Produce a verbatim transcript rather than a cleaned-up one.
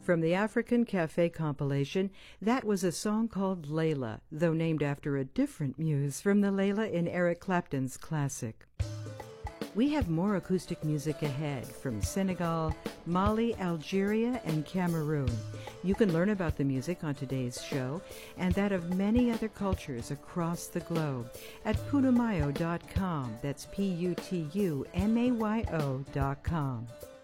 From the African Cafe compilation, that was a song called Layla, though named after a different muse from the Layla in Eric Clapton's classic. We have more acoustic music ahead from Senegal, Mali, Algeria, and Cameroon. You can learn about the music on today's show and that of many other cultures across the globe at putumayo dot com. That's P U T U M A Y O dot com.